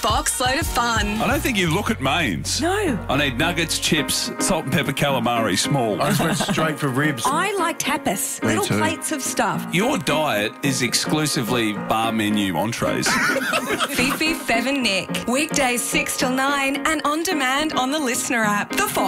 box load of fun. I don't think you look at mains. No. I need nuggets, chips, salt and pepper calamari, small. I just went straight for ribs. I like tapas. Me Little too. plates of stuff. Your diet is exclusively bar menu entrees. Fifi, Fev and Nick. Weekdays 6 till 9 and on demand on the Listener app. The